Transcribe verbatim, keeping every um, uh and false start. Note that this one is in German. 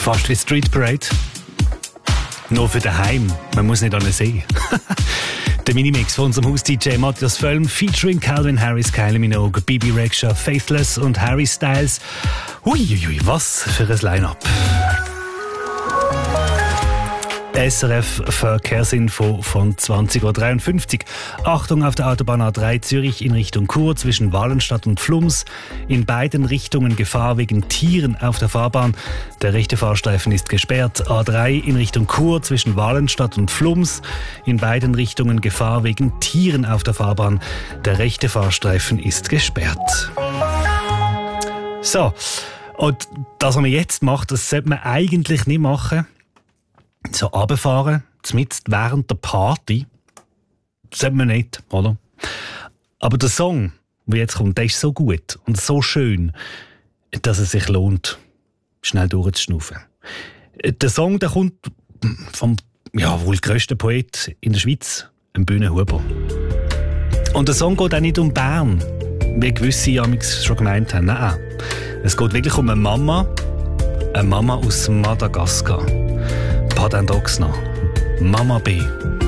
Fast wie Street Parade. Nur für daheim. Man muss nicht an den See. Der Minimix von unserem Haus-D J Matthias Völlm featuring Calvin Harris, Kylie Minogue, Bibi Rexha, Faithless und Harry Styles. Uiuiui, was für ein Line-Up. S R F Verkehrsinfo von zwanzig Uhr dreiundfünfzig. Achtung auf der Autobahn A drei Zürich in Richtung Chur zwischen Wallenstadt und Flums. In beiden Richtungen Gefahr wegen Tieren auf der Fahrbahn. Der rechte Fahrstreifen ist gesperrt. A drei in Richtung Chur zwischen Wallenstadt und Flums. In beiden Richtungen Gefahr wegen Tieren auf der Fahrbahn. Der rechte Fahrstreifen ist gesperrt. So, und das, was man jetzt macht, das sollte man eigentlich nicht machen. So runterfahren, zumindest während der Party, das sollte man nicht, oder? Aber der Song, der jetzt kommt, der ist so gut und so schön, dass es sich lohnt, schnell durchzuschnaufen. Der Song, der kommt vom ja, wohl grössten Poet in der Schweiz, dem Bühne Huber. Und der Song geht auch nicht um Bern, wie gewisse amigs schon gemeint haben. Nein, es geht wirklich um eine Mama, eine Mama aus Madagaskar. Padan Doxna, Mama B.